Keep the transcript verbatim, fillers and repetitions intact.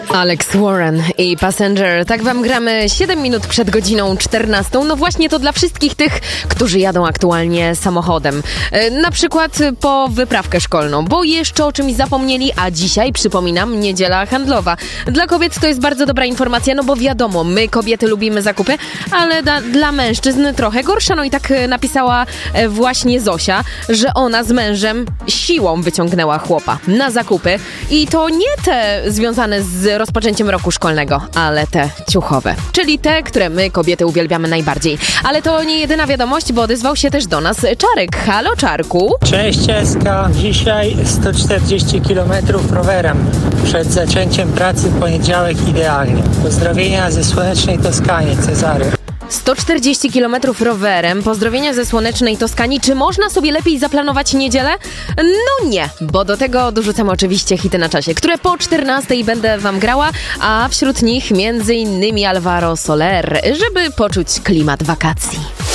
Alex Warren i Passenger. Tak wam gramy siedem minut przed godziną czternastą. No właśnie to dla wszystkich tych, którzy jadą aktualnie samochodem. E, na przykład po wyprawkę szkolną, bo jeszcze o czymś zapomnieli, a dzisiaj, przypominam, niedziela handlowa. Dla kobiet to jest bardzo dobra informacja, no bo wiadomo, my kobiety lubimy zakupy, ale da, dla mężczyzn trochę gorsza. No i tak napisała właśnie Zosia, że ona z mężem siłą wyciągnęła chłopa na zakupy i to nie te związane z rozpoczęciem roku szkolnego, ale te ciuchowe, czyli te, które my, kobiety, uwielbiamy najbardziej. Ale to nie jedyna wiadomość, bo odezwał się też do nas Czarek. Halo, Czarku. Cześć, Eska. Dzisiaj sto czterdzieści kilometrów rowerem. Przed zaczęciem pracy poniedziałek idealnie. Pozdrowienia ze słonecznej Toskanii, Cezary. sto czterdzieści kilometrów rowerem, pozdrowienia ze słonecznej Toskanii. Czy można sobie lepiej zaplanować niedzielę? No nie, bo do tego dorzucam oczywiście hity na czasie, które po czternastej będę wam grała, a wśród nich między innymi Alvaro Soler, żeby poczuć klimat wakacji.